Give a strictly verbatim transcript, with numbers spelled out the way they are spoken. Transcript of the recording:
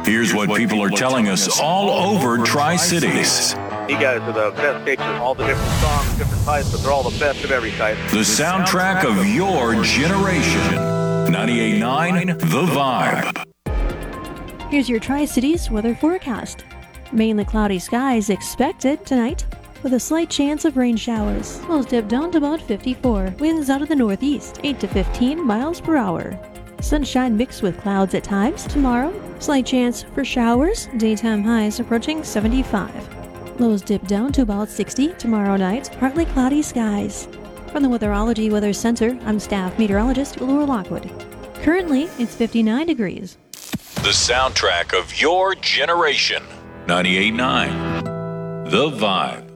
Here's what people are telling us all over Tri-Cities. You guys are the best stations, all the different songs, different types, but they're all the best of every type. The soundtrack of your generation. ninety-eight point nine The Vibe. Here's your Tri-Cities weather forecast. Mainly cloudy skies expected tonight, with a slight chance of rain showers. Lows dip down to about fifty-four. Winds out of the northeast, eight to fifteen miles per hour. Sunshine mixed with clouds at times. Tomorrow, slight chance for showers. Daytime highs approaching seventy-five. Lows dip down to about sixty. Tomorrow night, partly cloudy skies. From the Weatherology Weather Center, I'm staff meteorologist Laura Lockwood. Currently, it's fifty-nine degrees. The soundtrack of your generation. ninety-eight point nine The Vibe.